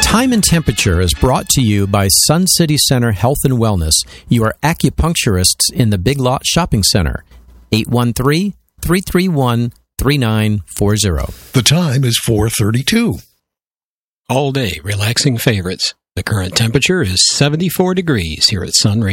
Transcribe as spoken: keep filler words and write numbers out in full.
Time and Temperature is brought to you by Sun City Center Health and Wellness, your acupuncturists in the Big Lot Shopping Center. eight one three, three three one, three nine four zero. The time is four thirty-two. All day relaxing favorites. The current temperature is seventy-four degrees here at Sun Radio.